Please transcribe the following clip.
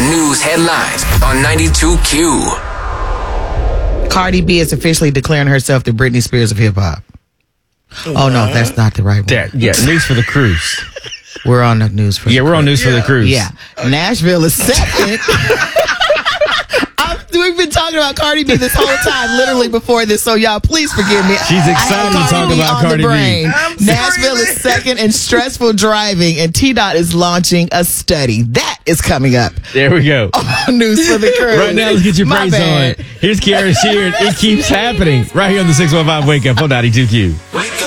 news headlines on 92Q. Cardi B is officially declaring herself the Britney Spears of hip-hop. Oh, no, that's not the right one. News for the cruise. We're on the news for the cruise. We're on news for the cruise. Yeah. Nashville is second. We've been talking about Cardi B this whole time, literally before this, so y'all, please forgive me. She's excited to talk about Cardi B. Nashville is second in stressful driving, and T-Dot is launching a study. That is coming up. There we go. On News for the Cruise. Right now, let's get your praise on. Here's Kiara Sheard. It keeps happening right here on the 615 Wake Up on 92Q.